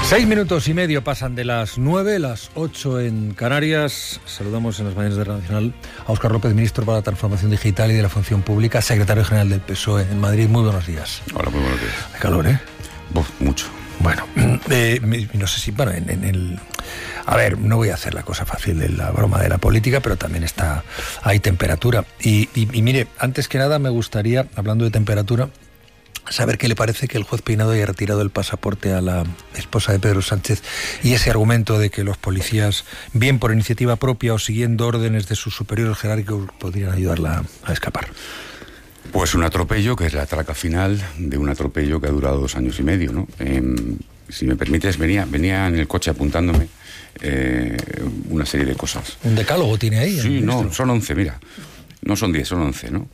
6:30 pasan de las 9, las 8 en Canarias. Saludamos en las mañanas de Radio Nacional a Óscar López, ministro para la Transformación Digital y de la Función Pública, secretario general del PSOE en Madrid. Muy buenos días. Hola, muy buenos días. Hay calor, ¿eh? Mucho. Bueno, no sé si... Bueno, a ver, no voy a hacer la cosa fácil de la broma de la política, pero también hay temperatura. Y mire, antes que nada me gustaría, hablando de temperatura, saber qué le parece que el juez Peinado haya retirado el pasaporte a la esposa de Pedro Sánchez y ese argumento de que los policías, bien por iniciativa propia o siguiendo órdenes de sus superiores jerárquicos, podrían ayudarla a escapar. Pues un atropello que es la traca final de un atropello que ha durado 2 años y medio, ¿no? Si me permites, venía en el coche apuntándome una serie de cosas. ¿Un decálogo tiene ahí? Sí, no, son 11, mira. No son 10, son 11, ¿no?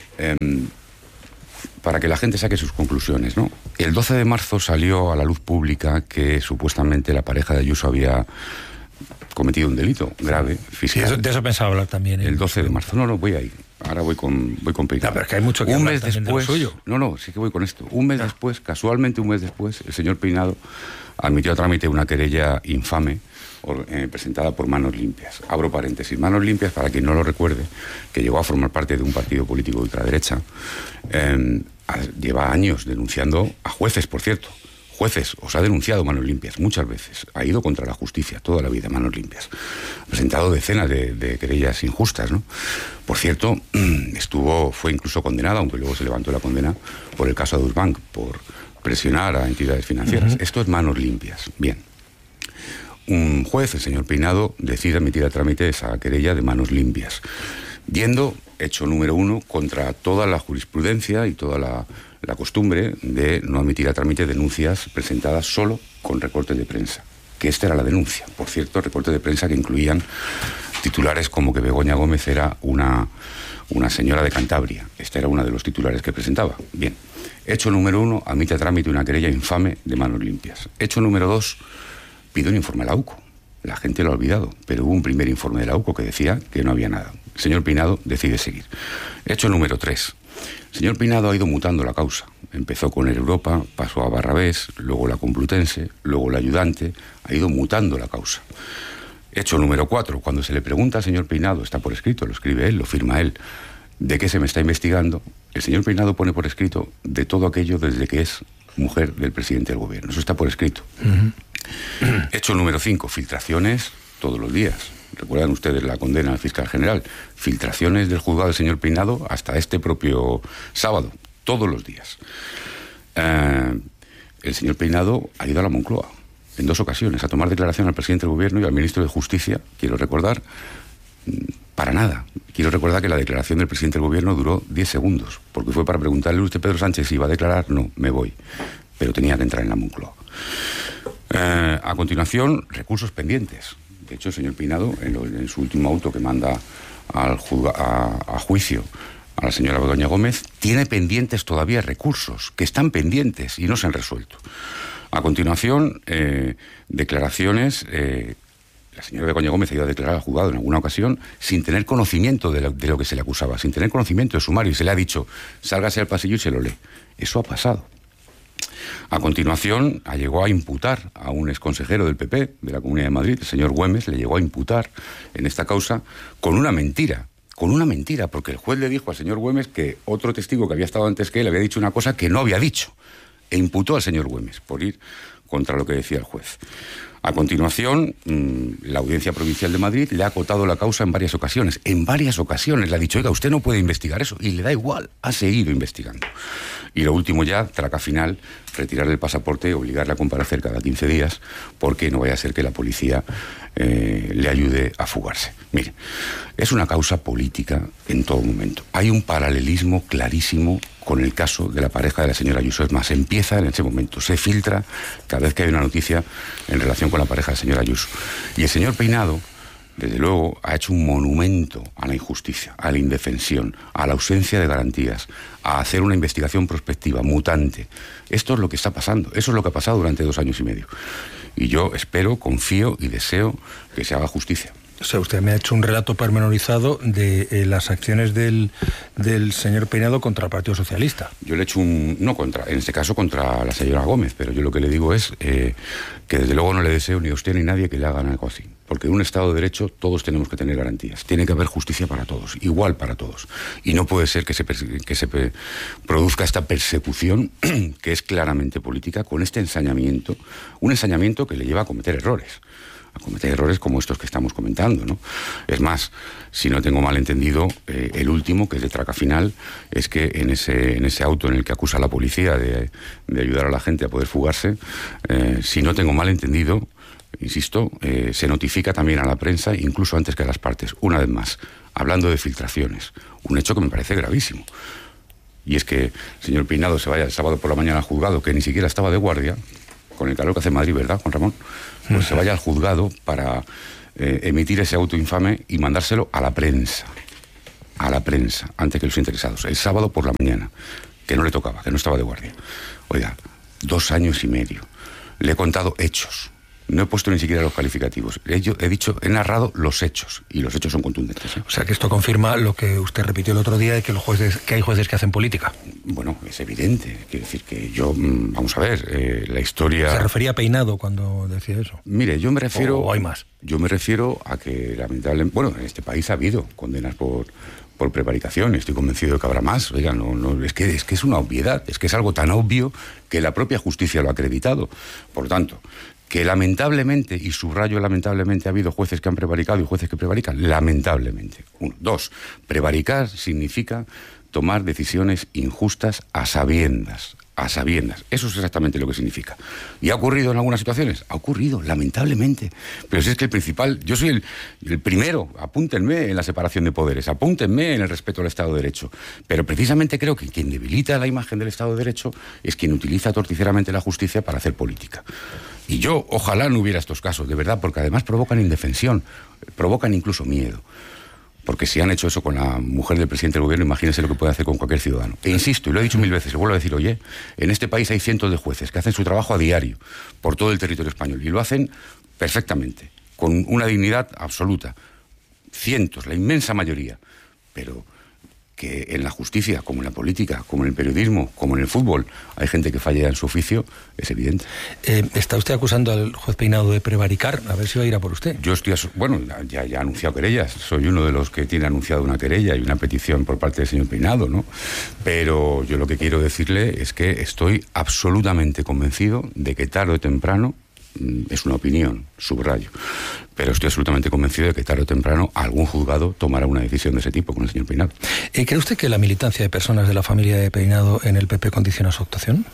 Para que la gente saque sus conclusiones, ¿no? El 12 de marzo salió a la luz pública que supuestamente la pareja de Ayuso había cometido un delito grave fiscal. Sí, de eso pensaba hablar también. El 12 de marzo. No, voy ahí. Ahora voy con Peinado. No, pero es que hay mucho que hablar también de lo suyo. No, sí que voy con esto. Casualmente un mes después, el señor Peinado admitió a trámite una querella infame presentada por Manos Limpias. Abro paréntesis. Manos Limpias, para quien no lo recuerde, que llegó a formar parte de un partido político de ultraderecha, lleva años denunciando a jueces, por cierto. Jueces, os ha denunciado Manos Limpias muchas veces. Ha ido contra la justicia toda la vida, Manos Limpias. Ha presentado decenas de querellas injustas, ¿no? Por cierto, fue incluso condenada, aunque luego se levantó la condena, por el caso de Deutsche Bank, por presionar a entidades financieras. Esto es Manos Limpias. Bien. Un juez, el señor Peinado, decide admitir a trámite esa querella de Manos Limpias, yendo, hecho número 1, contra toda la jurisprudencia y toda la costumbre de no admitir a trámite denuncias presentadas solo con recortes de prensa. Que esta era la denuncia. Por cierto, recortes de prensa que incluían titulares como que Begoña Gómez era una señora de Cantabria. Este era uno de los titulares que presentaba. Bien. Hecho número 1, admite a trámite una querella infame de Manos Limpias. Hecho número 2, pide un informe a la UCO. La gente lo ha olvidado, pero hubo un primer informe de la UCO que decía que no había nada. El señor Peinado decide seguir. Hecho número 3. El señor Peinado ha ido mutando la causa. Empezó con el Europa, pasó a Barrabés, luego la Complutense, luego la Ayudante. Ha ido mutando la causa. Hecho número 4. Cuando se le pregunta al señor Peinado, está por escrito, lo escribe él, lo firma él, de qué se me está investigando, el señor Peinado pone por escrito de todo aquello desde que es mujer del presidente del gobierno. Eso está por escrito. Hecho número 5. Filtraciones todos los días. Recuerdan ustedes la condena al fiscal general. Filtraciones del juzgado del señor Peinado hasta este propio sábado. Todos los días. El señor Peinado ha ido a la Moncloa en 2 ocasiones a tomar declaración al presidente del gobierno y al ministro de Justicia. Quiero recordar, para nada. Quiero recordar que la declaración del presidente del gobierno duró 10 segundos, porque fue para preguntarle a usted, Pedro Sánchez, si iba a declarar. No, me voy. Pero tenía que entrar en la Moncloa. A continuación, recursos pendientes. De hecho, el señor Peinado, en su último auto que manda a juicio a la señora Begoña Gómez, tiene pendientes todavía recursos, que están pendientes y no se han resuelto. A continuación, declaraciones. La señora Begoña Gómez ha ido a declarar al juzgado en alguna ocasión sin tener conocimiento de lo que se le acusaba, sin tener conocimiento de sumario, y se le ha dicho, sálgase al pasillo y se lo lee. Eso ha pasado. A continuación, llegó a imputar a un exconsejero del PP de la Comunidad de Madrid, el señor Güemes, le llegó a imputar en esta causa con una mentira, porque el juez le dijo al señor Güemes que otro testigo que había estado antes que él había dicho una cosa que no había dicho, e imputó al señor Güemes por ir contra lo que decía el juez. A continuación, la Audiencia Provincial de Madrid le ha acotado la causa en varias ocasiones. En varias ocasiones le ha dicho, oiga, usted no puede investigar eso. Y le da igual, ha seguido investigando. Y lo último ya, traca final, retirarle el pasaporte y obligarle a comparecer cada 15 días, porque no vaya a ser que la policía le ayude a fugarse. Mire, es una causa política en todo momento. Hay un paralelismo clarísimo con el caso de la pareja de la señora Ayuso. Es más, empieza en ese momento, se filtra cada vez que hay una noticia en relación con la pareja de la señora Ayuso. Y el señor Peinado, desde luego, ha hecho un monumento a la injusticia, a la indefensión, a la ausencia de garantías, a hacer una investigación prospectiva, mutante. Esto es lo que está pasando, eso es lo que ha pasado durante 2 años y medio. Y yo espero, confío y deseo que se haga justicia. O sea, usted me ha hecho un relato pormenorizado de las acciones del señor Peinado contra el Partido Socialista. Yo le he hecho en este caso contra la señora Gómez, pero yo lo que le digo es que desde luego no le deseo ni a usted ni a nadie que le hagan algo así. Porque en un Estado de Derecho todos tenemos que tener garantías. Tiene que haber justicia para todos, igual para todos. Y no puede ser que se produzca esta persecución, que es claramente política, con este ensañamiento, un ensañamiento que le lleva a cometer errores como estos que estamos comentando, ¿no? Es más, si no tengo mal entendido, el último, que es de traca final, es que en ese auto en el que acusa a la policía de ayudar a la gente a poder fugarse, si no tengo mal entendido, insisto, se notifica también a la prensa, incluso antes que a las partes, una vez más, hablando de filtraciones, un hecho que me parece gravísimo. Y es que el señor Peinado se vaya el sábado por la mañana al juzgado, que ni siquiera estaba de guardia, con el calor que hace en Madrid, ¿verdad, Juan Ramón? Pues se vaya al juzgado para emitir ese auto infame y mandárselo a la prensa, antes que los interesados, el sábado por la mañana, que no le tocaba, que no estaba de guardia. Oiga, 2 años y medio. Le he contado hechos. No he puesto ni siquiera los calificativos. He narrado los hechos, y los hechos son contundentes, ¿eh? O sea, que esto confirma lo que usted repitió el otro día, de que hay jueces que hacen política. Bueno, es evidente. Quiero decir que yo, vamos a ver, la historia... ¿Se refería a Peinado cuando decía eso? Mire, yo me refiero... ¿O hay más? Yo me refiero a que, lamentablemente... Bueno, en este país ha habido condenas por prevaricación, estoy convencido de que habrá más. Oiga, es que es una obviedad, es que es algo tan obvio que la propia justicia lo ha acreditado. Por tanto, que lamentablemente, y subrayo lamentablemente, ha habido jueces que han prevaricado y jueces que prevarican, lamentablemente. 1. 2. Prevaricar significa tomar decisiones injustas a sabiendas. Eso es exactamente lo que significa. ¿Y ha ocurrido en algunas situaciones? Ha ocurrido, lamentablemente. Pero si es que el principal, yo soy el primero, apúntenme en la separación de poderes, apúntenme en el respeto al Estado de Derecho. Pero precisamente creo que quien debilita la imagen del Estado de Derecho es quien utiliza torticeramente la justicia para hacer política. Y yo, ojalá no hubiera estos casos, de verdad, porque además provocan indefensión, provocan incluso miedo. Porque si han hecho eso con la mujer del presidente del gobierno, imagínense lo que puede hacer con cualquier ciudadano. E insisto, y lo he dicho 1000 veces, lo vuelvo a decir, oye, en este país hay cientos de jueces que hacen su trabajo a diario, por todo el territorio español, y lo hacen perfectamente, con una dignidad absoluta. Cientos, la inmensa mayoría. Pero que en la justicia, como en la política, como en el periodismo, como en el fútbol, hay gente que falla en su oficio, es evidente. ¿Está usted acusando al juez Peinado de prevaricar? A ver si va a ir a por usted. Yo estoy... ya ha anunciado querellas. Soy uno de los que tiene anunciado una querella y una petición por parte del señor Peinado, ¿no? Pero yo lo que quiero decirle es que estoy absolutamente convencido de que tarde o temprano, es una opinión, subrayo, pero estoy absolutamente convencido de que tarde o temprano algún juzgado tomará una decisión de ese tipo con el señor Peinado. ¿Cree usted que la militancia de personas de la familia de Peinado en el PP condiciona su actuación?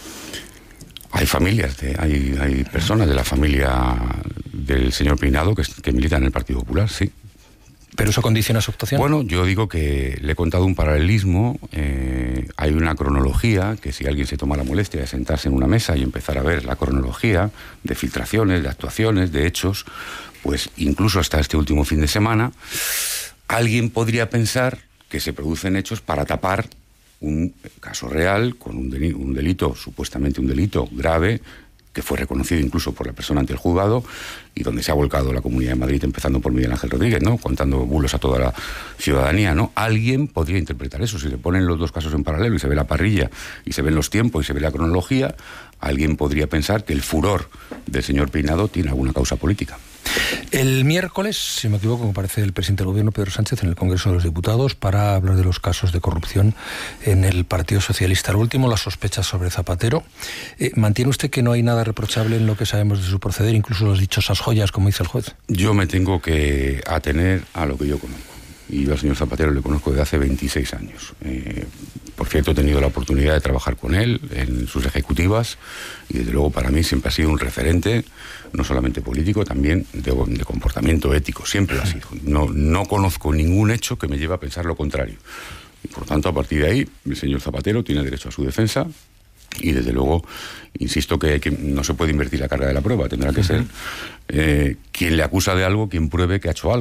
Hay familias, hay personas de la familia del señor Peinado que militan en el Partido Popular, sí. ¿Pero eso condiciona su actuación? Bueno, yo digo que le he contado un paralelismo. Hay una cronología que si alguien se toma la molestia de sentarse en una mesa y empezar a ver la cronología de filtraciones, de actuaciones, de hechos, pues incluso hasta este último fin de semana, alguien podría pensar que se producen hechos para tapar un caso real con un delito, supuestamente un delito grave, que fue reconocido incluso por la persona ante el juzgado y donde se ha volcado la Comunidad de Madrid, empezando por Miguel Ángel Rodríguez, ¿no? Contando bulos a toda la ciudadanía, ¿no? Alguien podría interpretar eso. Si se ponen los dos casos en paralelo y se ve la parrilla y se ven los tiempos y se ve la cronología, alguien podría pensar que el furor del señor Peinado tiene alguna causa política. El miércoles, si me equivoco, comparece el presidente del gobierno, Pedro Sánchez, en el Congreso de los Diputados para hablar de los casos de corrupción en el Partido Socialista. Al último, las sospechas sobre Zapatero. ¿Mantiene usted que no hay nada reprochable en lo que sabemos de su proceder, incluso las dichosas joyas, como dice el juez? Yo me tengo que atener a lo que yo conozco. Y yo al señor Zapatero le conozco desde hace 26 años. Por cierto, he tenido la oportunidad de trabajar con él en sus ejecutivas y desde luego para mí siempre ha sido un referente, no solamente político, también de comportamiento ético, siempre lo ha sido. No conozco ningún hecho que me lleve a pensar lo contrario. Y por tanto, a partir de ahí, el señor Zapatero tiene derecho a su defensa y desde luego, insisto que no se puede invertir la carga de la prueba, tendrá que ser quien le acusa de algo, quien pruebe que ha hecho algo.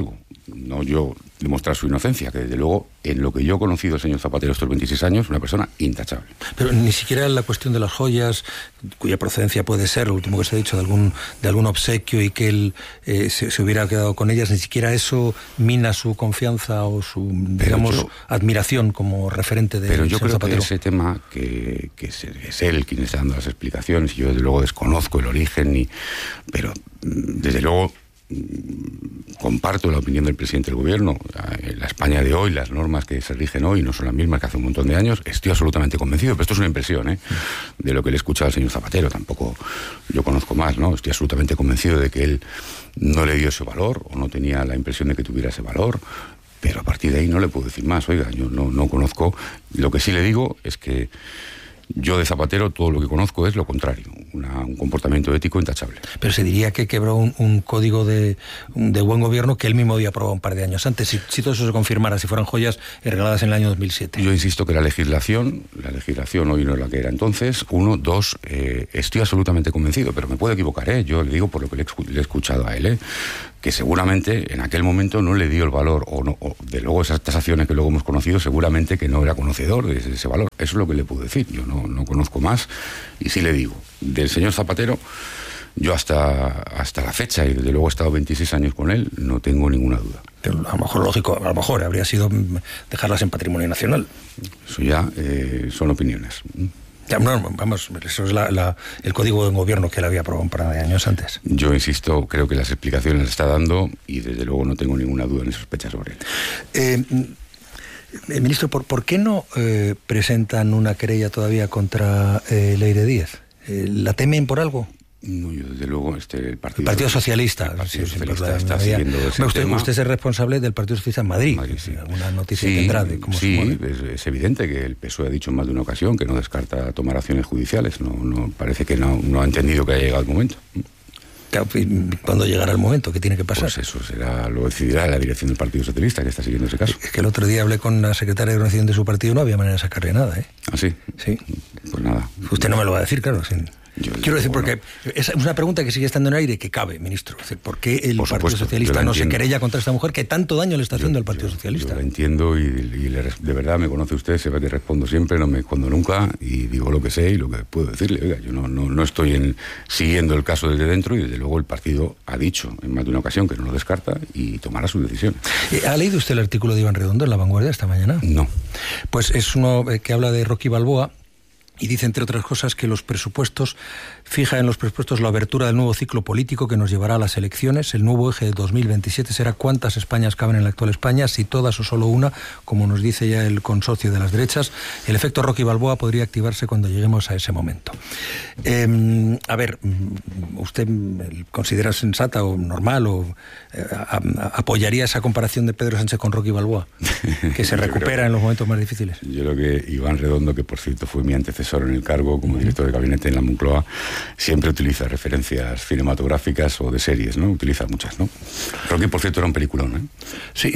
no yo demostrar su inocencia, que desde luego, en lo que yo he conocido al señor Zapatero estos 26 años, una persona intachable. Pero ni siquiera la cuestión de las joyas, cuya procedencia puede ser, lo último que se ha dicho, de algún obsequio y que él se hubiera quedado con ellas, ni siquiera eso mina su confianza o su, digamos, admiración como referente de Pero yo creo Zapatero. que ese tema, que es él quien está dando las explicaciones, y yo desde luego desconozco el origen, pero desde luego comparto la opinión del presidente del gobierno. La España de hoy, las normas que se rigen hoy no son las mismas que hace un montón de años. Estoy absolutamente convencido, pero esto es una impresión, de lo que le he escuchado al señor Zapatero. Tampoco yo conozco más, ¿no? Estoy absolutamente convencido de que él no le dio ese valor, o no tenía la impresión de que tuviera ese valor, pero a partir de ahí no le puedo decir más. Oiga, yo no conozco. Lo que sí le digo es que yo de Zapatero todo lo que conozco es lo contrario, un comportamiento ético intachable. Pero se diría que quebró un código de buen gobierno que él mismo había aprobado un par de años antes, si todo eso se confirmara, si fueran joyas regaladas en el año 2007. Yo insisto que la legislación hoy no es la que era entonces. Uno, dos, estoy absolutamente convencido, pero me puedo equivocar, yo le digo por lo que le he escuchado a él, que seguramente en aquel momento no le dio el valor, o de luego esas tasaciones que luego hemos conocido, seguramente que no era conocedor de ese valor. Eso es lo que le puedo decir. Yo no conozco más, y sí le digo, del señor Zapatero, yo hasta la fecha, y desde luego he estado 26 años con él, no tengo ninguna duda. Pero a lo mejor lógico, a lo mejor habría sido dejarlas en patrimonio nacional. Eso ya son opiniones. Ya, no, vamos, eso es el código de gobierno que él había aprobado un par de años antes. Yo insisto, creo que las explicaciones las está dando, y desde luego no tengo ninguna duda ni sospecha sobre él. Ministro, ¿por qué no presentan una querella todavía contra Leire Díez? ¿La temen por algo? No, yo desde luego el Partido Socialista. El Partido Socialista está siguiendo ese tema. Usted es el responsable del Partido Socialista en Madrid. Sí. ¿Alguna noticia tendrá de cómo se mueve? Es evidente que el PSOE ha dicho en más de una ocasión que no descarta tomar acciones judiciales. No parece que no ha entendido que haya llegado el momento. ¿Cuándo llegará el momento? ¿Qué tiene que pasar? Pues eso lo decidirá la dirección del Partido Socialista, que está siguiendo ese caso. Es que el otro día hablé con la secretaria de organización de su partido, no había manera de sacarle nada, ¿Ah, sí? Sí. Pues nada. Usted no me lo va a decir, claro. Quiero decir, porque no. es una pregunta que sigue estando en el aire y que cabe, ministro. Es decir, ¿por qué el Partido Socialista no se querella contra esta mujer que tanto daño le está haciendo al Partido Socialista? Yo lo entiendo, y de verdad me conoce usted, se ve que respondo siempre, no me escondo nunca, y digo lo que sé y lo que puedo decirle. Oiga, yo no estoy siguiendo el caso desde dentro, y desde luego el partido ha dicho en más de una ocasión que no lo descarta y tomará su decisión. ¿Ha leído usted el artículo de Iván Redondo en La Vanguardia esta mañana? No. Pues es uno que habla de Rocky Balboa, y dice, entre otras cosas, que fija en los presupuestos la abertura del nuevo ciclo político que nos llevará a las elecciones. El nuevo eje de 2027 será cuántas Españas caben en la actual España, si todas o solo una, como nos dice ya el consorcio de las derechas. El efecto Rocky Balboa podría activarse cuando lleguemos a ese momento. A ver, ¿usted considera sensata o normal o apoyaría esa comparación de Pedro Sánchez con Rocky Balboa? Que se recupera en los momentos más difíciles. Yo creo que Iván Redondo, que por cierto fue mi antecesor en el cargo como director de gabinete en la Moncloa, siempre utiliza referencias cinematográficas o de series, ¿no? Utiliza muchas, ¿no? Rocky, por cierto, era un peliculón, Sí.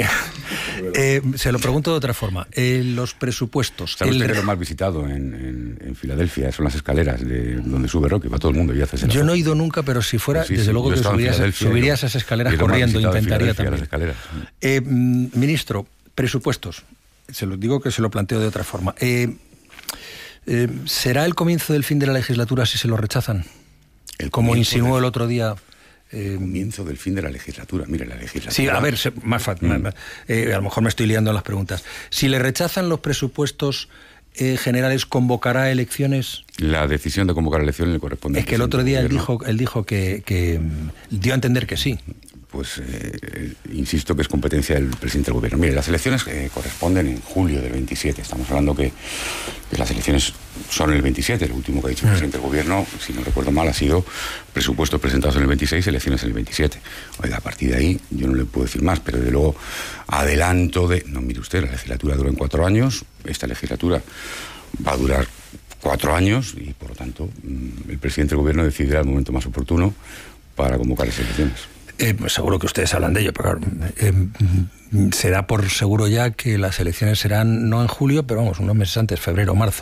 Se lo pregunto de otra forma. Los presupuestos... ¿Sabe usted que lo más visitado en Filadelfia son las escaleras de donde sube Rocky? Va todo el mundo y hace esa Yo no he ido nunca, pero si fuera, sí, desde luego que subiría esas escaleras corriendo, intentaría también. Ministro, presupuestos. Se lo digo que se lo planteo de otra forma. ¿Será el comienzo del fin de la legislatura si se lo rechazan? Como insinuó el otro día. El comienzo del fin de la legislatura. Mire, la legislatura... Sí, a ver, más fácil. A lo mejor me estoy liando en las preguntas. Si le rechazan los presupuestos generales, ¿convocará elecciones? La decisión de convocar elecciones le corresponde. Es que el otro día él dijo que dio a entender que sí. Pues insisto que es competencia del presidente del gobierno. Mire, las elecciones corresponden en julio del 27. Estamos hablando que las elecciones son el 27. Lo último que ha dicho el presidente del gobierno, si no recuerdo mal, ha sido presupuestos presentados en el 26, elecciones en el 27. Oiga, a partir de ahí yo no le puedo decir más, pero desde luego adelanto de... No, mire usted, la legislatura dura en 4 años, esta legislatura va a durar 4 años y, por lo tanto, el presidente del gobierno decidirá el momento más oportuno para convocar esas elecciones. Seguro que ustedes hablan de ello, pero se da por seguro ya que las elecciones serán no en julio, pero vamos, unos meses antes, febrero o marzo.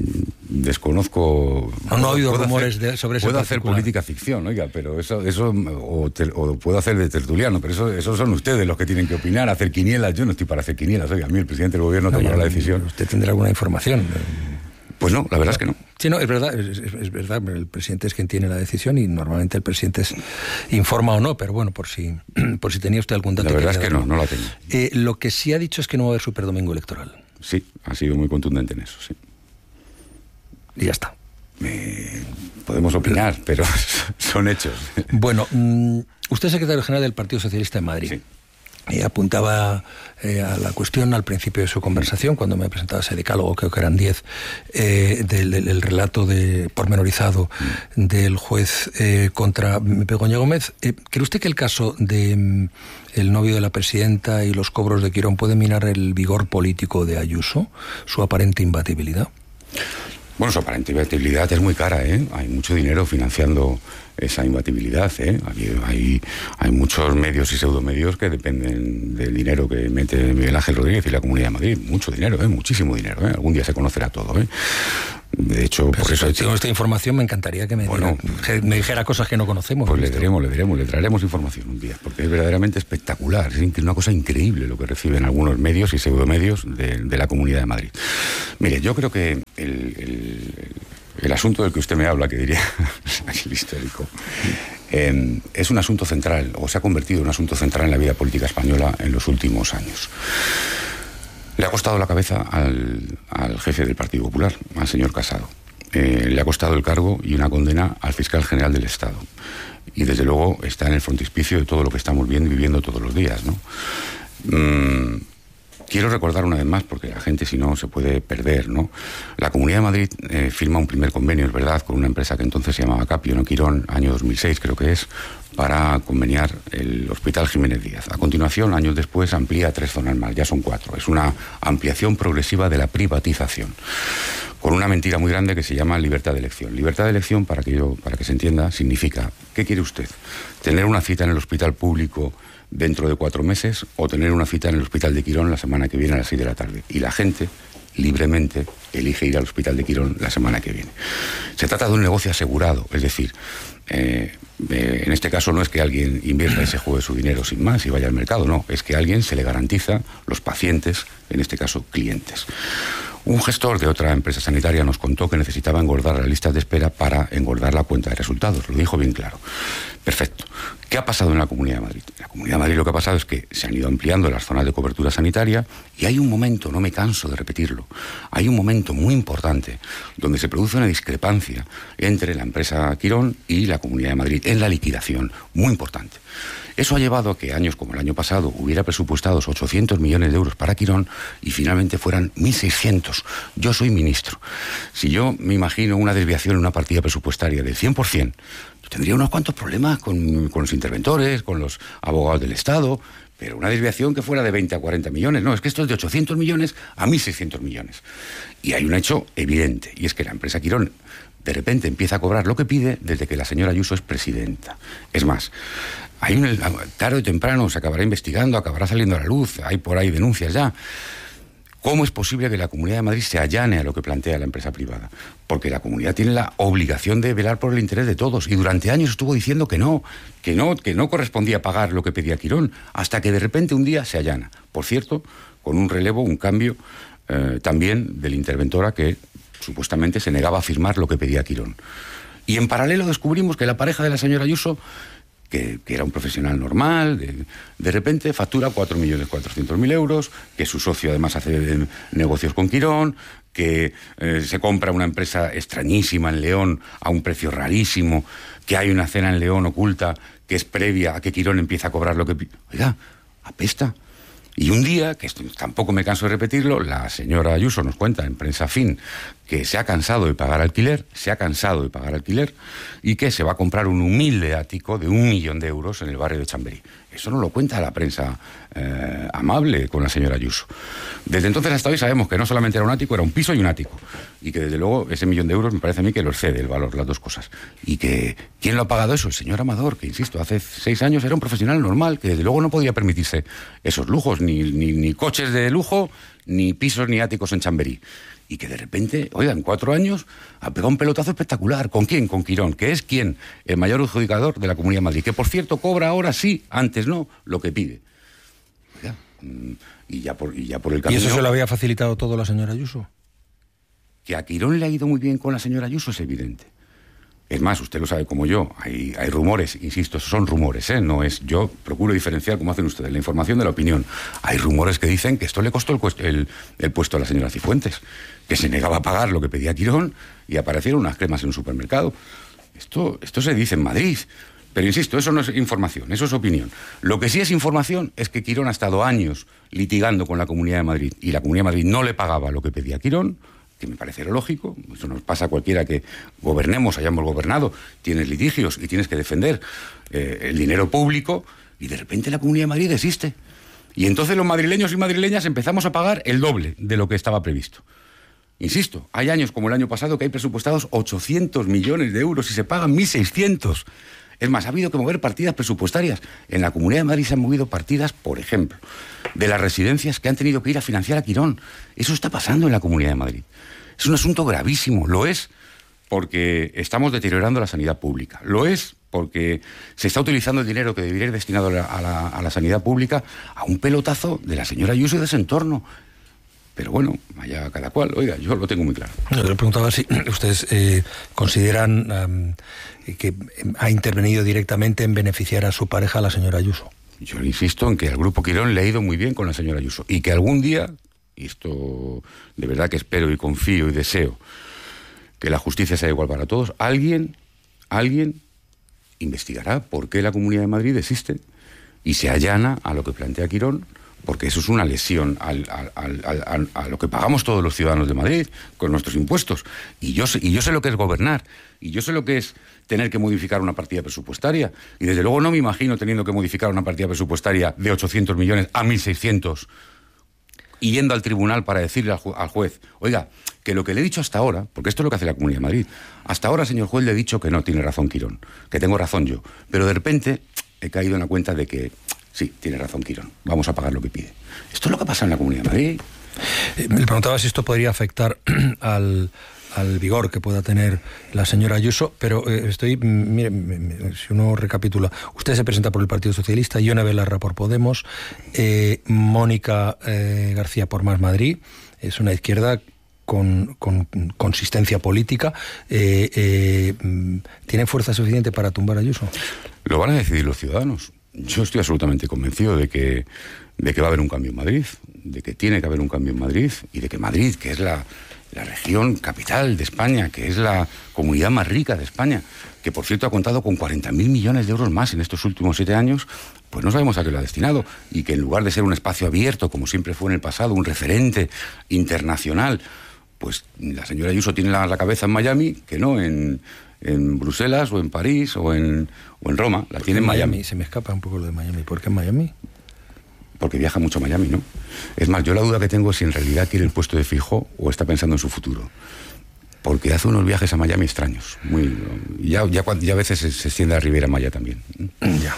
Desconozco. No ha habido rumores sobre eso. Puedo hacer política ficción, oiga, pero eso o puedo hacer de tertuliano, pero eso son ustedes los que tienen que opinar, hacer quinielas. Yo no estoy para hacer quinielas, oiga, a mí el presidente del gobierno tomará la decisión. ¿Usted tendrá alguna información? Pues no, la verdad es que no. Sí, no, es verdad, el presidente es quien tiene la decisión y normalmente el presidente informa o no, pero bueno, por si tenía usted algún dato. La verdad es que no la tengo. Lo que sí ha dicho es que no va a haber superdomingo electoral. Sí, ha sido muy contundente en eso, sí. Y ya está. Podemos opinar, pero son hechos. Bueno, usted es secretario general del Partido Socialista de Madrid. Sí. Apuntaba a la cuestión al principio de su conversación, cuando me presentaba ese decálogo, creo que eran 10, del relato pormenorizado del juez contra Begoña Gómez. ¿Cree usted que el caso de el novio de la presidenta y los cobros de Quirón puede minar el vigor político de Ayuso, su aparente imbatibilidad? Bueno, su aparente imbatibilidad es muy cara, ¿eh? Hay mucho dinero financiando esa imbatibilidad, ¿eh? Hay muchos medios y pseudomedios que dependen del dinero que mete Miguel Ángel Rodríguez y la Comunidad de Madrid. Mucho dinero, muchísimo dinero, ¿eh? Algún día se conocerá todo, ¿eh? De hecho, pero por eso... Si tengo esta información, me encantaría que me dijera cosas que no conocemos. Pues le traeremos información un día, porque es verdaderamente espectacular, es una cosa increíble lo que reciben algunos medios y pseudomedios de la Comunidad de Madrid. Mire, yo creo que el asunto del que usted me habla, que diría el histórico, es un asunto central, o se ha convertido en un asunto central en la vida política española en los últimos años. Le ha costado la cabeza al jefe del Partido Popular, al señor Casado. Le ha costado el cargo y una condena al fiscal general del Estado. Y desde luego está en el frontispicio de todo lo que estamos viendo y viviendo todos los días, ¿no? Quiero recordar una vez más, porque la gente si no se puede perder, ¿no? La Comunidad de Madrid firma un primer convenio, es verdad, con una empresa que entonces se llamaba Capio, no Quirón, año 2006 creo que es, para conveniar el Hospital Jiménez Díaz. A continuación, años después, amplía 3 zonas más, ya son 4. Es una ampliación progresiva de la privatización, con una mentira muy grande que se llama libertad de elección. Libertad de elección, para que se entienda, significa, ¿qué quiere usted? ¿Tener una cita en el hospital público dentro de 4 meses o tener una cita en el Hospital de Quirón la semana que viene a las 6 de la tarde? Y la gente libremente elige ir al Hospital de Quirón la semana que viene. Se trata de un negocio asegurado, es decir, en este caso no es que alguien invierta y se juegue su dinero sin más y vaya al mercado, no, es que a alguien se le garantiza los pacientes, en este caso clientes. Un gestor de otra empresa sanitaria nos contó que necesitaba engordar las listas de espera para engordar la cuenta de resultados. Lo dijo bien claro. Perfecto. ¿Qué ha pasado en la Comunidad de Madrid? En la Comunidad de Madrid lo que ha pasado es que se han ido ampliando las zonas de cobertura sanitaria y hay un momento, no me canso de repetirlo, hay un momento muy importante donde se produce una discrepancia entre la empresa Quirón y la Comunidad de Madrid en la liquidación, muy importante. Eso ha llevado a que años como el año pasado hubiera presupuestados 800 millones de euros para Quirón y finalmente fueran 1.600. Yo soy ministro. Si yo me imagino una desviación en una partida presupuestaria del 100%, yo tendría unos cuantos problemas con los interventores, con los abogados del Estado, pero una desviación que fuera de 20 a 40 millones. No, es que esto es de 800 millones a 1.600 millones. Y hay un hecho evidente, y es que la empresa Quirón de repente empieza a cobrar lo que pide desde que la señora Ayuso es presidenta. Es más, tarde o temprano se acabará investigando, acabará saliendo a la luz, hay por ahí denuncias ya. ¿Cómo es posible que la Comunidad de Madrid se allane a lo que plantea la empresa privada? Porque la Comunidad tiene la obligación de velar por el interés de todos, y durante años estuvo diciendo que no correspondía pagar lo que pedía Quirón, hasta que de repente un día se allana. Por cierto, con un relevo, un cambio también de la interventora que supuestamente se negaba a firmar lo que pedía Quirón. Y en paralelo descubrimos que la pareja de la señora Ayuso, que era un profesional normal, de repente factura 4.400.000 euros, que su socio además hace negocios con Quirón, que se compra una empresa extrañísima en León a un precio rarísimo, que hay una cena en León oculta que es previa a que Quirón empiece a cobrar lo que... Oiga, apesta. Y un día, que esto tampoco me canso de repetirlo, la señora Ayuso nos cuenta en Prensa Fin que se ha cansado de pagar alquiler, y que se va a comprar un humilde ático de 1 millón de euros en el barrio de Chamberí. Eso no lo cuenta la prensa amable con la señora Ayuso. Desde entonces hasta hoy sabemos que no solamente era un ático, era un piso y un ático. Y que desde luego ese 1 millón de euros me parece a mí que lo excede el valor, las dos cosas. Y que, ¿quién lo ha pagado eso? El señor Amador, que insisto, hace 6 años era un profesional normal, que desde luego no podía permitirse esos lujos, ni coches de lujo, ni pisos ni áticos en Chamberí. Y que de repente, oiga, en 4 años ha pegado un pelotazo espectacular. ¿Con quién? Con Quirón, que es quien, el mayor adjudicador de la Comunidad de Madrid, que por cierto cobra ahora sí, antes no, lo que pide. Oiga, y ya por el camino... ¿Y eso se lo había facilitado todo la señora Ayuso? Que a Quirón le ha ido muy bien con la señora Ayuso es evidente. Es más, usted lo sabe como yo, hay rumores, insisto, son rumores, no es... Yo procuro diferenciar, como hacen ustedes, la información de la opinión. Hay rumores que dicen que esto le costó el puesto a la señora Cifuentes, que se negaba a pagar lo que pedía Quirón y aparecieron unas cremas en un supermercado. Esto se dice en Madrid, pero insisto, eso no es información, eso es opinión. Lo que sí es información es que Quirón ha estado años litigando con la Comunidad de Madrid y la Comunidad de Madrid no le pagaba lo que pedía Quirón, que me parece lógico. Eso nos pasa a cualquiera que gobernemos, hayamos gobernado, tienes litigios y tienes que defender el dinero público, y de repente la Comunidad de Madrid desiste. Y entonces los madrileños y madrileñas empezamos a pagar el doble de lo que estaba previsto. Insisto, hay años como el año pasado que hay presupuestados 800 millones de euros y se pagan 1.600. Es más, ha habido que mover partidas presupuestarias. En la Comunidad de Madrid se han movido partidas, por ejemplo, de las residencias que han tenido que ir a financiar a Quirón. Eso está pasando en la Comunidad de Madrid. Es un asunto gravísimo. Lo es porque estamos deteriorando la sanidad pública. Lo es porque se está utilizando el dinero que debería ir destinado a la sanidad pública a un pelotazo de la señora Ayuso y de ese entorno. Pero bueno, allá cada cual. Oiga, yo lo tengo muy claro. Yo le preguntaba si ustedes consideran que ha intervenido directamente en beneficiar a su pareja, la señora Ayuso. Yo insisto en que al Grupo Quirón le ha ido muy bien con la señora Ayuso y que algún día, y esto de verdad que espero y confío y deseo que la justicia sea igual para todos, alguien investigará por qué la Comunidad de Madrid existe y se allana a lo que plantea Quirón, porque eso es una lesión a lo que pagamos todos los ciudadanos de Madrid con nuestros impuestos. Y yo sé lo que es gobernar, y yo sé lo que es tener que modificar una partida presupuestaria. Y desde luego no me imagino teniendo que modificar una partida presupuestaria de 800 millones a 1.600 y yendo al tribunal para decirle al juez, oiga, que lo que le he dicho hasta ahora, porque esto es lo que hace la Comunidad de Madrid, hasta ahora, señor juez, le he dicho que no tiene razón Quirón, que tengo razón yo, pero de repente he caído en la cuenta de que sí, tiene razón Quirón, vamos a pagar lo que pide. Esto es lo que pasa en la Comunidad de Madrid. Me preguntaba si esto podría afectar al vigor que pueda tener la señora Ayuso, pero mire, si uno recapitula, usted se presenta por el Partido Socialista, Ione Belarra por Podemos, Mónica García por Más Madrid, es una izquierda con consistencia política. ¿Tiene fuerza suficiente para tumbar a Ayuso? Lo van a decidir los ciudadanos. Yo estoy absolutamente convencido de que va a haber un cambio en Madrid, de que tiene que haber un cambio en Madrid, y de que Madrid, que es la región capital de España, que es la comunidad más rica de España, que por cierto ha contado con 40.000 millones de euros más en estos últimos 7 años, pues no sabemos a qué lo ha destinado, y que en lugar de ser un espacio abierto, como siempre fue en el pasado, un referente internacional, pues la señora Ayuso tiene la cabeza en Miami, que no en Bruselas o en París o en Roma, la tiene en Miami. Se me escapa un poco lo de Miami. ¿Por qué en Miami? Porque viaja mucho a Miami, ¿no? Es más, yo la duda que tengo es si en realidad quiere el puesto de fijo o está pensando en su futuro. Porque hace unos viajes a Miami extraños. Ya a veces se extiende a Riviera Maya también. Ya.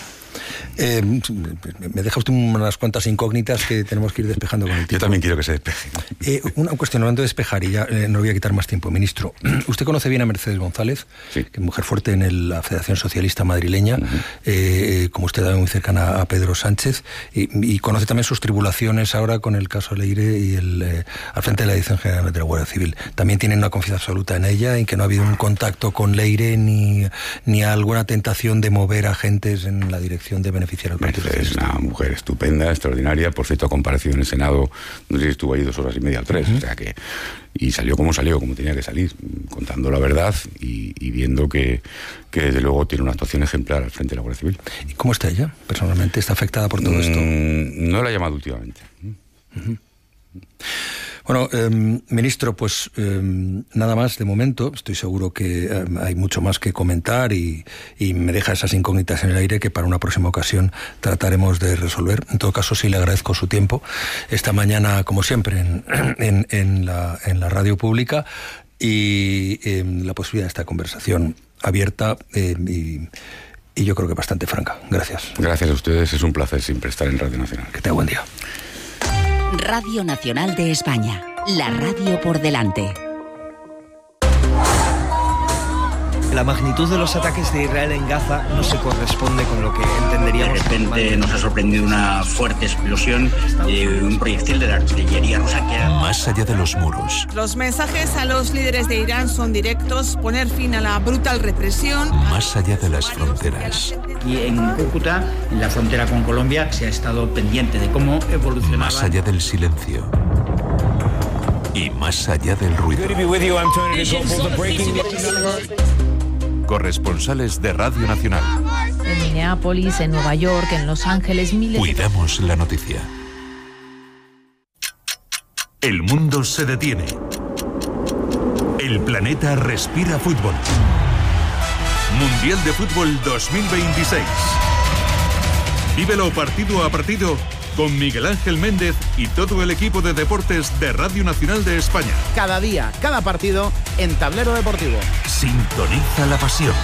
Me deja usted unas cuantas incógnitas que tenemos que ir despejando con el tiempo. Yo también quiero que se despeje. Una cuestión, hablando de despejar, y ya no voy a quitar más tiempo, ministro. Usted conoce bien a Mercedes González, sí, que es mujer fuerte en la Federación Socialista Madrileña, como usted muy cercana a Pedro Sánchez, y conoce también sus tribulaciones ahora con el caso Leire y al frente de la Dirección General de la Guardia Civil. También tienen una confianza absoluta en ella, en que no ha habido un contacto con Leire ni alguna tentación de mover agentes en la dirección de beneficiar al partido. Es una mujer estupenda, extraordinaria. Por cierto, ha comparecido en el Senado, no sé si estuvo ahí 2 horas y media o 3, o sea que... Y salió, como tenía que salir, contando la verdad y viendo que desde luego tiene una actuación ejemplar al frente de la Guardia Civil. ¿Y cómo está ella? ¿Personalmente está afectada por todo esto? No la he llamado últimamente. Bueno, ministro, pues nada más de momento. Estoy seguro que hay mucho más que comentar y me deja esas incógnitas en el aire que para una próxima ocasión trataremos de resolver. En todo caso, sí le agradezco su tiempo esta mañana, como siempre, en la radio pública y la posibilidad de esta conversación abierta y yo creo que bastante franca. Gracias. Gracias a ustedes, es un placer siempre estar en Radio Nacional. Que tenga buen día. Radio Nacional de España, la radio por delante. La magnitud de los ataques de Israel en Gaza no se corresponde con lo que entenderíamos. De repente nos ha sorprendido una fuerte explosión de un proyectil de la artillería rusa que era... Más allá de los muros. Los mensajes a los líderes de Irán son directos: poner fin a la brutal represión. Más allá de las fronteras. Y en Cúcuta, en la frontera con Colombia, se ha estado pendiente de cómo evolucionaba. Más allá del silencio. Y más allá del ruido. Corresponsales de Radio Nacional. En Minneapolis, en Nueva York, en Los Ángeles, miles... Cuidamos la noticia. El mundo se detiene. El planeta respira fútbol. Mundial de Fútbol 2026. Vívelo partido a partido con Miguel Ángel Méndez y todo el equipo de deportes de Radio Nacional de España. Cada día, cada partido en Tablero Deportivo. Sintoniza la pasión.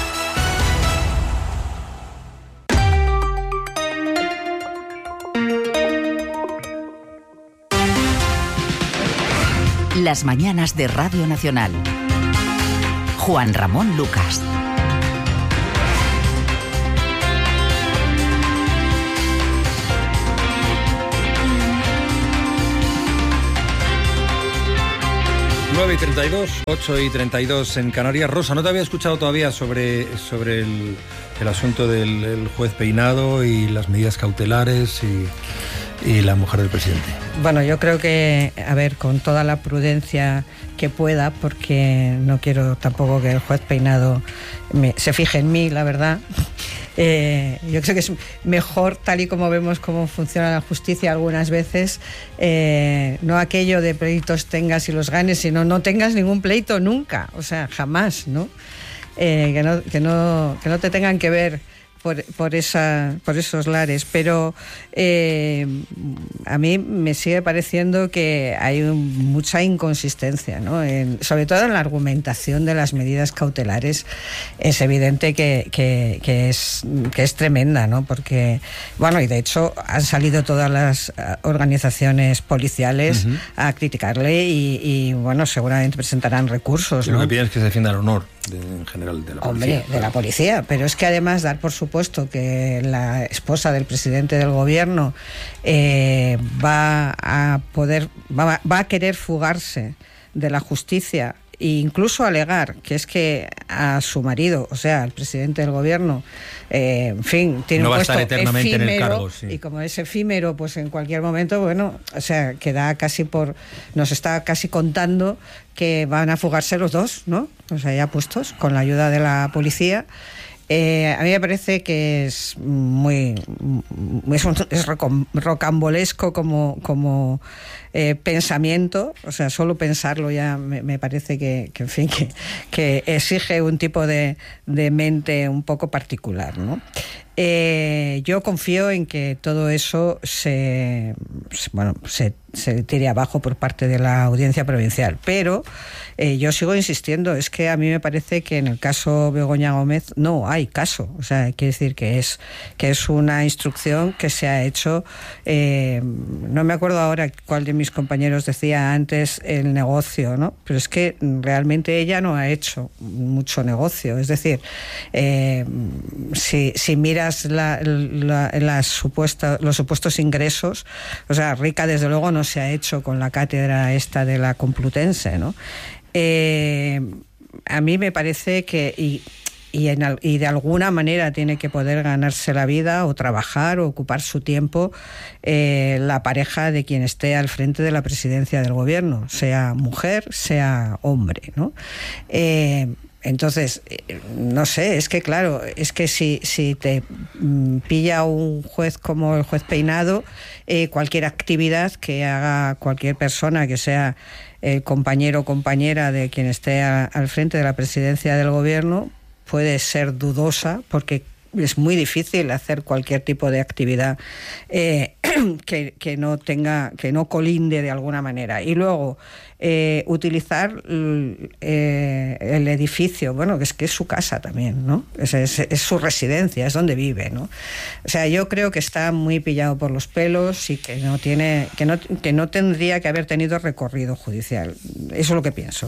Las mañanas de Radio Nacional. Juan Ramón Lucas. Nueve y 32, 8 y 32 en Canarias. Rosa, no te había escuchado todavía sobre el asunto del juez Peinado y las medidas cautelares y la mujer del presidente. Bueno, yo creo que, a ver, con toda la prudencia que pueda, porque no quiero tampoco que el juez Peinado se fije en mí, la verdad. Yo creo que es mejor, tal y como vemos cómo funciona la justicia algunas veces, no aquello de pleitos tengas y los ganes, sino no tengas ningún pleito nunca, o sea, jamás, ¿no? Que no te tengan que ver por esos lares, pero a mí me sigue pareciendo que hay mucha inconsistencia, ¿no? Sobre todo en la argumentación de las medidas cautelares. Es evidente que es tremenda, ¿no? Porque, bueno, y de hecho han salido todas las organizaciones policiales a criticarle y bueno, seguramente presentarán recursos, ¿no? Lo que piden es que se defienda el honor en general de la policía. Hombre, de la policía, pero es que además dar por supuesto que la esposa del presidente del gobierno va a querer fugarse de la justicia e incluso alegar que es que a su marido, o sea, al presidente del gobierno, en fin, tiene un puesto efímero, en el cargo, sí. Y como es efímero, pues en cualquier momento, bueno, o sea, nos está casi contando que van a fugarse los dos, ¿no? O sea, ya puestos, con la ayuda de la policía. A mí me parece que es es rocambolesco como pensamiento, o sea, solo pensarlo ya me parece que en fin, que exige un tipo de mente un poco particular, ¿no? Yo confío en que todo eso se tire abajo por parte de la Audiencia Provincial, pero yo sigo insistiendo, es que a mí me parece que en el caso Begoña Gómez no hay caso, o sea, quiere decir que es una instrucción que se ha hecho, no me acuerdo ahora cuál de mis compañeros decía antes el negocio, ¿no? Pero es que realmente ella no ha hecho mucho negocio, es decir, si miras los supuestos ingresos, o sea, rica desde luego no se ha hecho con la cátedra esta de la Complutense, ¿no? A mí me parece que y de alguna manera tiene que poder ganarse la vida o trabajar o ocupar su tiempo la pareja de quien esté al frente de la presidencia del gobierno, sea mujer, sea hombre, ¿no? Entonces, no sé, es que claro, es que si te pilla un juez como el juez Peinado, cualquier actividad que haga cualquier persona que sea el compañero o compañera de quien esté al frente de la presidencia del gobierno puede ser dudosa, porque es muy difícil hacer cualquier tipo de actividad que no colinde de alguna manera. Y luego utilizar el edificio, bueno, que es su casa también, ¿no? Es su residencia, es donde vive, ¿no? O sea, yo creo que está muy pillado por los pelos y que no tendría que haber tenido recorrido judicial. Eso es lo que pienso.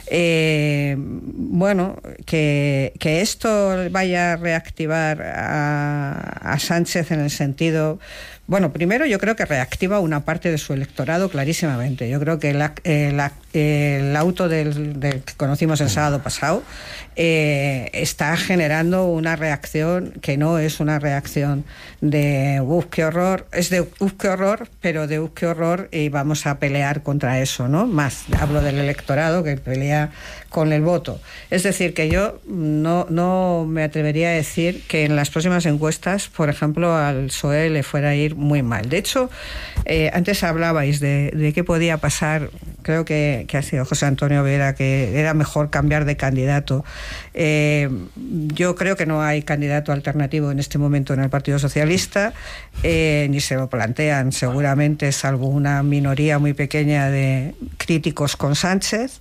Bueno, que esto vaya a reactivar a Sánchez en el sentido... Bueno, primero yo creo que reactiva una parte de su electorado clarísimamente. Yo creo que el auto del que conocimos el sábado pasado está generando una reacción que no es una reacción de qué horror, es de qué horror, pero de qué horror y vamos a pelear contra eso, ¿no? Más hablo del electorado que pelea con el voto. Es decir, que yo no me atrevería a decir que en las próximas encuestas, por ejemplo, al PSOE le fuera a ir muy mal. De hecho, antes hablabais de qué podía pasar, creo que ha sido José Antonio Vera, que era mejor cambiar de candidato. Yo creo que no hay candidato alternativo en este momento en el Partido Socialista, ni se lo plantean seguramente, salvo una minoría muy pequeña de críticos con Sánchez.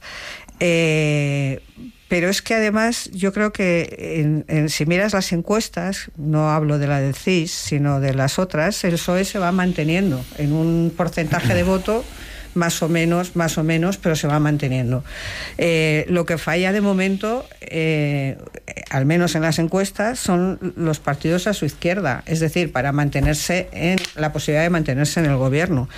Pero es que además yo creo que si miras las encuestas, no hablo de la del CIS, sino de las otras, el PSOE se va manteniendo en un porcentaje de voto más o menos, pero se va manteniendo. Lo que falla de momento, al menos en las encuestas, son los partidos a su izquierda, es decir, para mantenerse en la posibilidad de mantenerse en el gobierno.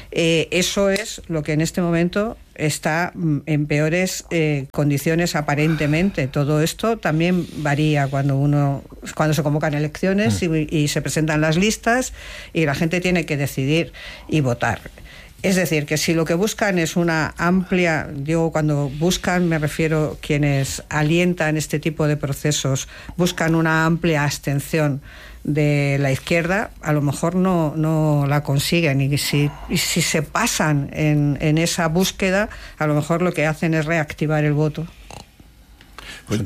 Eso es lo que en este momento está en peores condiciones aparentemente. Todo esto también varía cuando se convocan elecciones y se presentan las listas y la gente tiene que decidir y votar. Es decir, que si lo que buscan es una amplia, digo, cuando buscan me refiero quienes alientan este tipo de procesos, buscan una amplia abstención de la izquierda, a lo mejor no la consiguen, y si se pasan en esa búsqueda, a lo mejor lo que hacen es reactivar el voto. Pues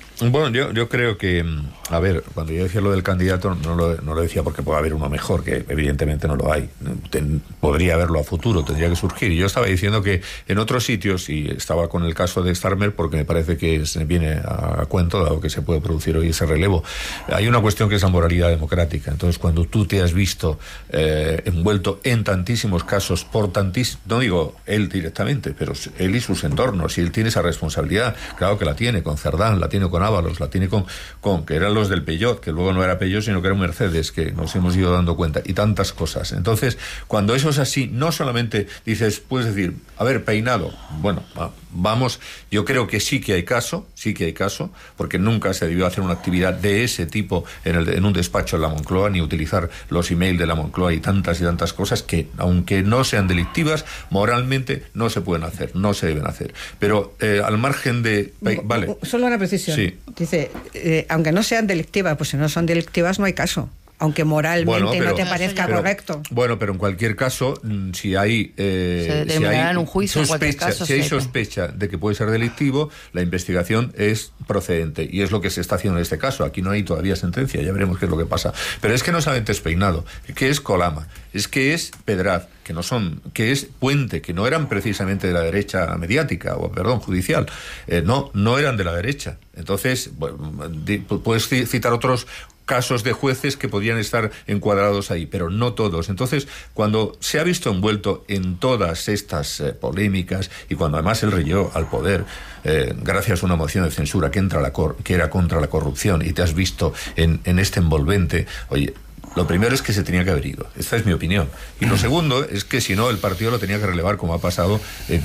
yo creo que, a ver, cuando yo decía lo del candidato, no lo decía porque puede haber uno mejor, que evidentemente no lo hay. Podría haberlo a futuro, tendría que surgir. Y yo estaba diciendo que en otros sitios, y estaba con el caso de Starmer, porque me parece que se viene a cuento, dado que se puede producir hoy ese relevo, hay una cuestión que es la moralidad democrática. Entonces, cuando tú te has visto envuelto en tantísimos casos, no digo él directamente, pero él y sus entornos, y él tiene esa responsabilidad, claro que la tiene con Cerdán, la tiene con Ábalos, la tiene con que eran los del Peugeot, que luego no era Peugeot, sino que era un Mercedes, que nos hemos ido dando cuenta, y tantas cosas. Entonces, cuando eso es así, no solamente dices, puedes decir, a ver, Peinado, bueno, vamos, yo creo que sí que hay caso, porque nunca se debió hacer una actividad de ese tipo en un despacho en la Moncloa, ni utilizar los emails de la Moncloa y tantas cosas que, aunque no sean delictivas, moralmente no se pueden hacer, no se deben hacer. Pero al margen de... Vale. Solo una precisión. Sí. Dice, aunque no sean delictivas, pues si no son delictivas no hay caso. Aunque moralmente no te parezca correcto. Bueno, pero en cualquier caso, si hay un juicio, sospecha de que puede ser delictivo, la investigación es procedente, y es lo que se está haciendo en este caso. Aquí no hay todavía sentencia, ya veremos qué es lo que pasa. Pero es que no solamente es Peinado, que es Colama, es que es Pedraz, que es Puente, que no eran precisamente de la derecha mediática, judicial, no eran de la derecha. Entonces, puedes citar otros casos de jueces que podían estar encuadrados ahí, pero no todos. Entonces, cuando se ha visto envuelto en todas estas polémicas, y cuando además él llegó al poder gracias a una moción de censura que era contra la corrupción, y te has visto en este envolvente, oye, lo primero es que se tenía que haber ido. Esta es mi opinión. Y lo segundo es que si no, el partido lo tenía que relevar, como ha pasado en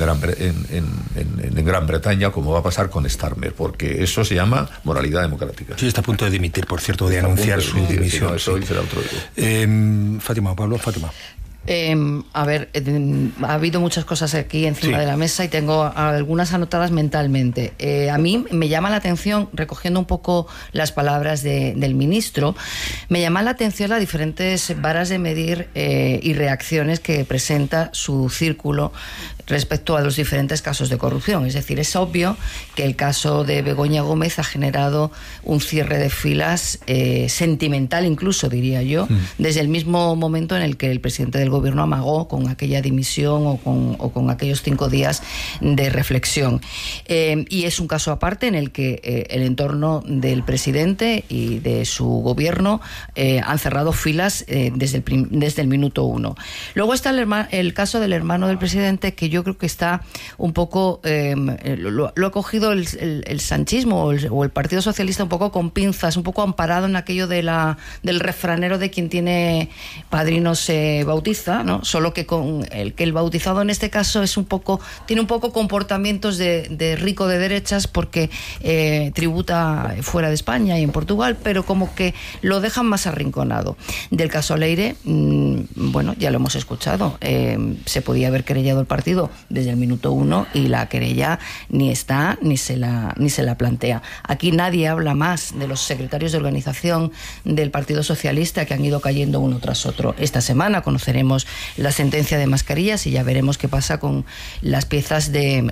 Gran Bretaña, como va a pasar con Starmer, porque eso se llama moralidad democrática. Sí, está a punto de dimitir, por cierto, de anunciar su dimisión. Eso será otro día. Fátima. A ver, ha habido muchas cosas aquí encima de la mesa y tengo algunas anotadas mentalmente. A mí me llama la atención, recogiendo un poco las palabras del ministro, me llama la atención las diferentes varas de medir y reacciones que presenta su círculo respecto a los diferentes casos de corrupción. Es decir, es obvio que el caso de Begoña Gómez ha generado un cierre de filas sentimental, incluso diría yo, desde el mismo momento en el que el presidente del gobierno amagó con aquella dimisión o con aquellos 5 días de reflexión. Y es un caso aparte en el que el entorno del presidente y de su gobierno han cerrado filas desde el minuto 1. Luego está el caso del hermano del presidente, que yo creo que está un poco lo ha cogido el sanchismo o el Partido Socialista un poco con pinzas, un poco amparado en aquello del refranero de quien tiene padrino se bautiza, ¿no? Solo que con el bautizado en este caso tiene un poco comportamientos de rico de derechas, porque tributa fuera de España y en Portugal, pero como que lo dejan más arrinconado. Del caso Leire, bueno, ya lo hemos escuchado, se podía haber querellado el partido desde el minuto 1 y la querella ni está ni se la plantea. Aquí nadie habla más de los secretarios de organización del Partido Socialista, que han ido cayendo uno tras otro. Esta semana conoceremos la sentencia de mascarillas y ya veremos qué pasa con las piezas de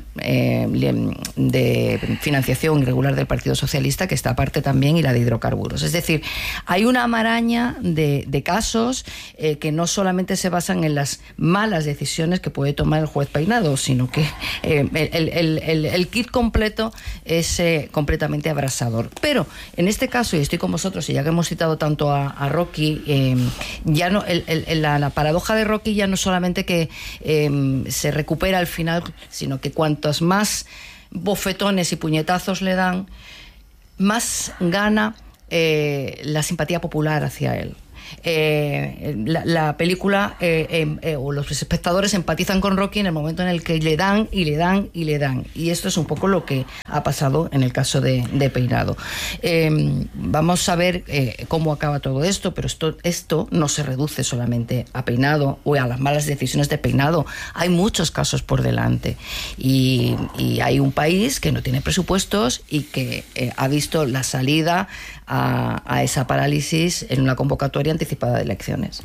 financiación irregular del Partido Socialista, que está aparte también, y la de hidrocarburos. Es decir, hay una maraña de casos que no solamente se basan en las malas decisiones que puede tomar el juez Peinado, sino que el kit completo es completamente abrasador. Pero en este caso, y estoy con vosotros, y ya que hemos citado tanto a Rocky, ya no la paradoja de Rocky ya no solamente que se recupera al final, sino que cuantos más bofetones y puñetazos le dan, más gana la simpatía popular hacia él. La película o los espectadores empatizan con Rocky en el momento en el que le dan y le dan y le dan, y esto es un poco lo que ha pasado en el caso de Peinado. Vamos a ver cómo acaba todo esto, pero esto no se reduce solamente a Peinado o a las malas decisiones de Peinado. Hay muchos casos por delante y hay un país que no tiene presupuestos y que ha visto la salida a esa parálisis en una convocatoria anticipada de elecciones.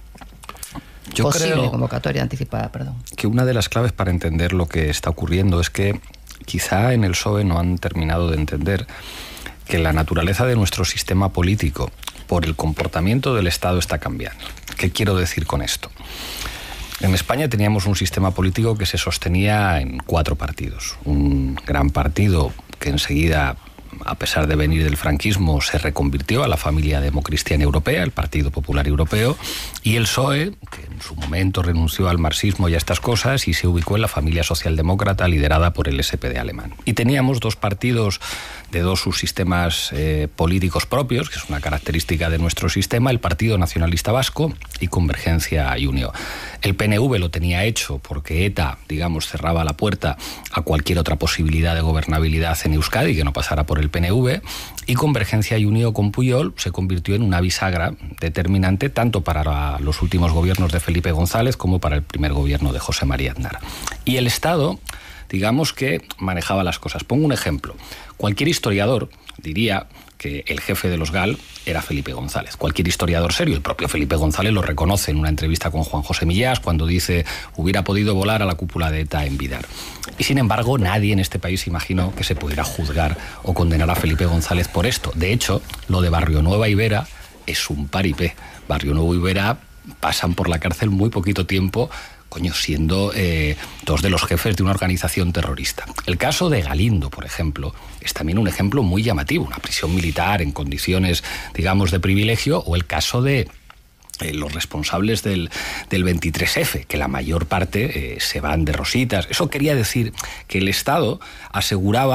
Yo creo convocatoria anticipada, perdón. Que una de las claves para entender lo que está ocurriendo es que quizá en el PSOE no han terminado de entender que la naturaleza de nuestro sistema político por el comportamiento del Estado está cambiando. ¿Qué quiero decir con esto? En España teníamos un sistema político que se sostenía en 4 partidos. Un gran partido que enseguida, a pesar de venir del franquismo, se reconvirtió a la familia democristiana europea, el Partido Popular Europeo, y el PSOE, que en su momento renunció al marxismo y a estas cosas y se ubicó en la familia socialdemócrata liderada por el SPD alemán. Y teníamos 2 partidos de 2 subsistemas políticos propios, que es una característica de nuestro sistema, el Partido Nacionalista Vasco y Convergencia y Unió. El PNV lo tenía hecho porque ETA, digamos, cerraba la puerta a cualquier otra posibilidad de gobernabilidad en Euskadi que no pasara por el PNV, y Convergencia y Unió con Pujol se convirtió en una bisagra determinante tanto para los últimos gobiernos de Felipe González como para el primer gobierno de José María Aznar. Y el Estado, digamos que manejaba las cosas. Pongo un ejemplo. Cualquier historiador diría que el jefe de los GAL era Felipe González. Cualquier historiador serio, el propio Felipe González lo reconoce en una entrevista con Juan José Millás cuando dice hubiera podido volar a la cúpula de ETA en Vidar. Y sin embargo, nadie en este país imaginó que se pudiera juzgar o condenar a Felipe González por esto. De hecho, lo de Barrionueva y Vera es un paripé. Barrionueva y Vera pasan por la cárcel muy poquito tiempo, siendo 2 de los jefes de una organización terrorista. El caso de Galindo, por ejemplo, es también un ejemplo muy llamativo, una prisión militar en condiciones, digamos, de privilegio, o el caso de los responsables del 23F, que la mayor parte se van de rositas. Eso quería decir que el Estado aseguraba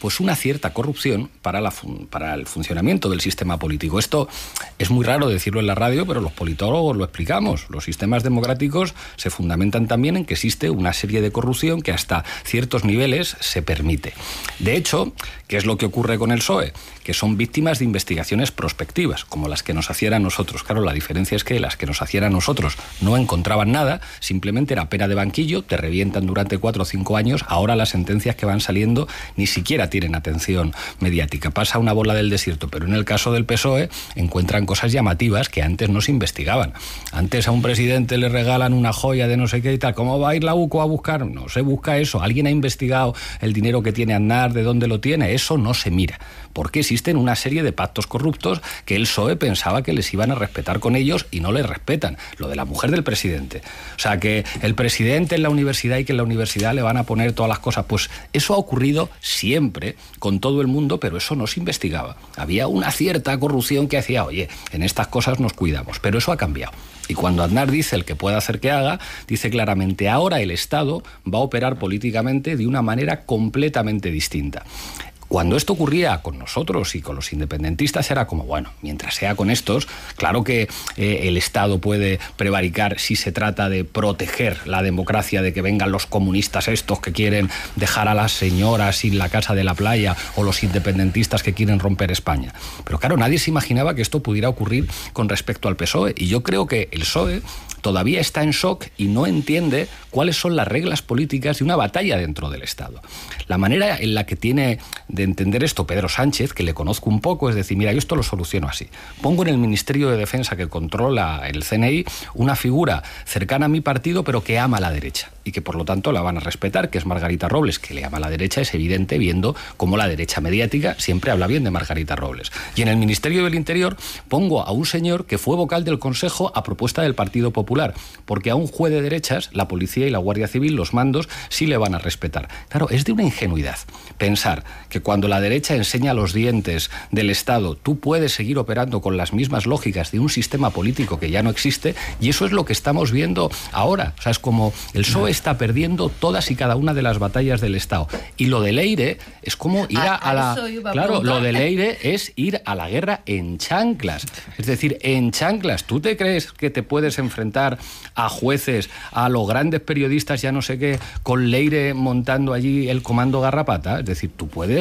pues una cierta corrupción para el funcionamiento del sistema político. Esto es muy raro decirlo en la radio, pero los politólogos lo explicamos. Los sistemas democráticos se fundamentan también en que existe una serie de corrupción que hasta ciertos niveles se permite. De hecho, ¿qué es lo que ocurre con el PSOE? Que son víctimas de investigaciones prospectivas, como las que nos hacían a nosotros. Claro, la diferencia es que las que nos hacían a nosotros no encontraban nada, simplemente era pena de banquillo, te revientan durante 4 o 5 años, ahora las sentencias que van saliendo ni siquiera tienen atención mediática. Pasa una bola del desierto, pero en el caso del PSOE encuentran cosas llamativas que antes no se investigaban. Antes a un presidente le regalan una joya de no sé qué y tal. ¿Cómo va a ir la UCO a buscar? No se busca eso. ¿Alguien ha investigado el dinero que tiene Aznar, de dónde lo tiene? Eso no se mira. Porque existen una serie de pactos corruptos que el PSOE pensaba que les iban a respetar con ellos y no les respetan. Lo de la mujer del presidente. O sea, que el presidente en la universidad y que en la universidad le van a poner todas las cosas. Pues eso ha ocurrido siempre con todo el mundo, pero eso no se investigaba. Había una cierta corrupción que hacía, oye, en estas cosas nos cuidamos, pero eso ha cambiado. Y cuando Aznar dice el que pueda hacer que haga, dice claramente, ahora el Estado va a operar políticamente de una manera completamente distinta. Cuando esto ocurría con nosotros y con los independentistas era como, bueno, mientras sea con estos, claro que el Estado puede prevaricar si se trata de proteger la democracia, de que vengan los comunistas estos que quieren dejar a las señoras sin la casa de la playa o los independentistas que quieren romper España. Pero claro, nadie se imaginaba que esto pudiera ocurrir con respecto al PSOE. Y yo creo que el PSOE todavía está en shock y no entiende cuáles son las reglas políticas de una batalla dentro del Estado. La manera en la que tiene de entender esto Pedro Sánchez, que le conozco un poco, es decir, mira, yo esto lo soluciono así. Pongo en el Ministerio de Defensa que controla el CNI una figura cercana a mi partido, pero que ama a la derecha y que por lo tanto la van a respetar, que es Margarita Robles, que le ama a la derecha, es evidente viendo cómo la derecha mediática siempre habla bien de Margarita Robles. Y en el Ministerio del Interior pongo a un señor que fue vocal del Consejo a propuesta del Partido Popular, porque a un juez de derechas, la policía y la Guardia Civil, los mandos, sí le van a respetar. Claro, es de una ingenuidad pensar que cuando la derecha enseña los dientes del Estado, tú puedes seguir operando con las mismas lógicas de un sistema político que ya no existe, y eso es lo que estamos viendo ahora. O sea, es como el PSOE está perdiendo todas y cada una de las batallas del Estado. Y lo de Leire es como ir a la... Claro, lo de Leire es ir a la guerra en chanclas. Es decir, en chanclas. ¿Tú te crees que te puedes enfrentar a jueces, a los grandes periodistas, ya no sé qué, con Leire montando allí el comando Garrapata? Es decir, tú puedes